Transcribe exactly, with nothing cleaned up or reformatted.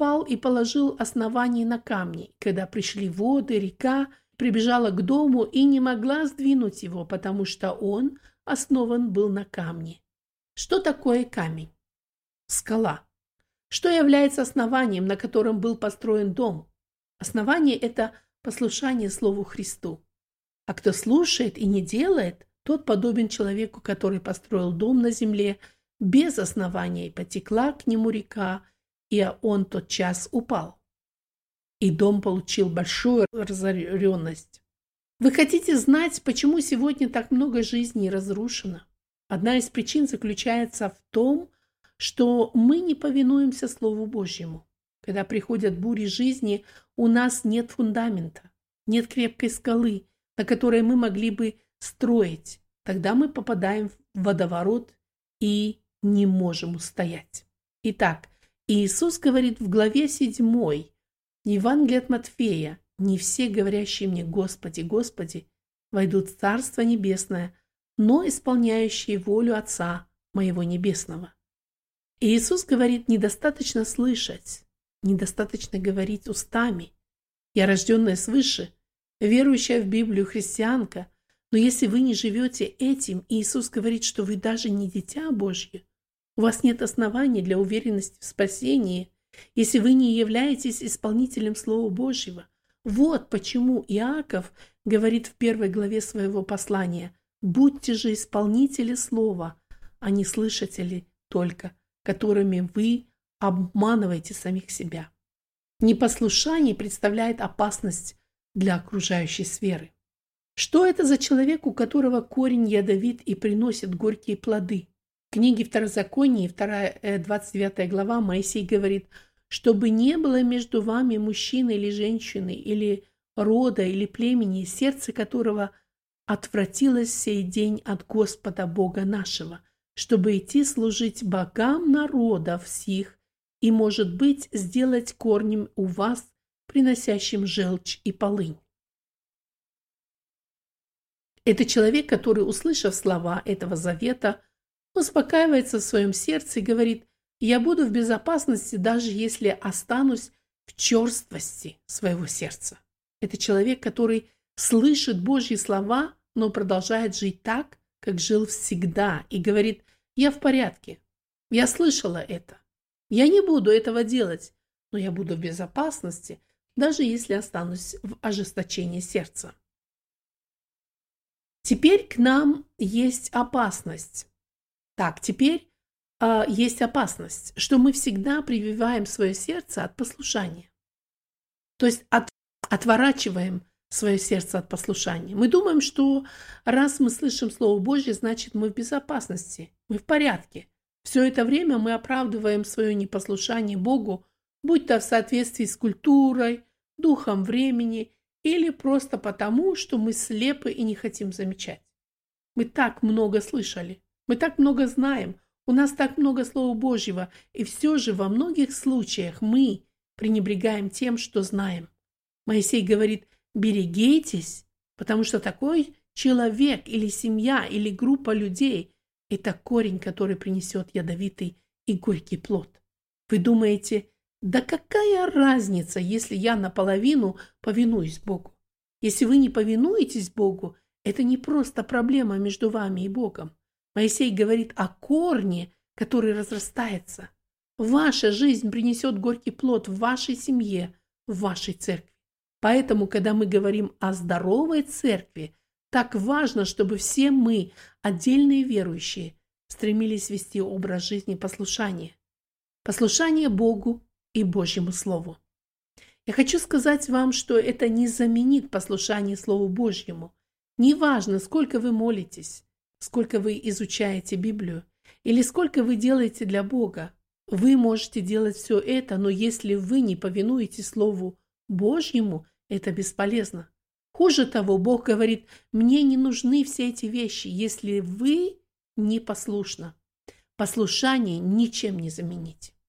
раскопал и положил основание на камни. Когда пришли воды, река прибежала к дому и не могла сдвинуть его, потому что он основан был на камне. Что такое камень? Скала. Что является основанием, на котором был построен дом? Основание – это послушание Слову Христу. А кто слушает и не делает, тот подобен человеку, который построил дом на земле без основания, и потекла к нему река, и он тотчас упал. И дом получил большую разоренность. Вы хотите знать, почему сегодня так много жизней разрушено? Одна из причин заключается в том, что мы не повинуемся Слову Божьему. Когда приходят бури жизни, у нас нет фундамента, нет крепкой скалы, на которой мы могли бы строить. Тогда мы попадаем в водоворот и не можем устоять. Итак, Иисус говорит в главе седьмой Евангелия от Матфея: «Не все, говорящие мне: Господи, Господи, войдут в Царство Небесное, но исполняющие волю Отца моего Небесного». И Иисус говорит: недостаточно слышать, недостаточно говорить устами. Я рожденная свыше, верующая в Библию христианка, но если вы не живете этим, Иисус говорит, что вы даже не дитя Божье, у вас нет оснований для уверенности в спасении, если вы не являетесь исполнителем Слова Божьего. Вот почему Иаков говорит в первой главе своего послания: «Будьте же исполнители Слова, а не слышатели только, которыми вы обманываете самих себя». Непослушание представляет опасность для окружающей сферы. Что это за человек, у которого корень ядовит и приносит горькие плоды? В книге Второзакония, двадцать девятая глава, Моисей говорит: «Чтобы не было между вами мужчины или женщины, или рода, или племени, сердце которого отвратилось сей день от Господа Бога нашего, чтобы идти служить богам народов сих и, может быть, сделать корнем у вас, приносящим желчь и полынь». Это человек, который, услышав слова этого завета, успокаивается в своем сердце и говорит: «Я буду в безопасности, даже если останусь в черствости своего сердца». Это человек, который слышит Божьи слова, но продолжает жить так, как жил всегда, и говорит: «Я в порядке, я слышала это, я не буду этого делать, но я буду в безопасности, даже если останусь в ожесточении сердца». Теперь к нам есть опасность. Так, теперь э, есть опасность, что мы всегда прививаем свое сердце от послушания. То есть от, отворачиваем свое сердце от послушания. Мы думаем, что раз мы слышим Слово Божье, значит мы в безопасности, мы в порядке. Все это время мы оправдываем свое непослушание Богу, будь то в соответствии с культурой, духом времени, или просто потому, что мы слепы и не хотим замечать. Мы так много слышали, мы так много знаем, у нас так много Слова Божьего, и все же во многих случаях мы пренебрегаем тем, что знаем. Моисей говорит: берегитесь, потому что такой человек или семья, или группа людей – это корень, который принесет ядовитый и горький плод. Вы думаете: да какая разница, если я наполовину повинуюсь Богу? Если вы не повинуетесь Богу, это не просто проблема между вами и Богом. Моисей говорит о корне, который разрастается. Ваша жизнь принесет горький плод в вашей семье, в вашей церкви. Поэтому, когда мы говорим о здоровой церкви, так важно, чтобы все мы, отдельные верующие, стремились вести образ жизни послушания. Послушание Богу и Божьему Слову. Я хочу сказать вам, что это не заменит послушание Слову Божьему. Неважно, сколько вы молитесь, сколько вы изучаете Библию или сколько вы делаете для Бога, вы можете делать все это, но если вы не повинуетесь Слову Божьему, это бесполезно. Хуже того, Бог говорит: мне не нужны все эти вещи, если вы не послушны. Послушание ничем не заменить.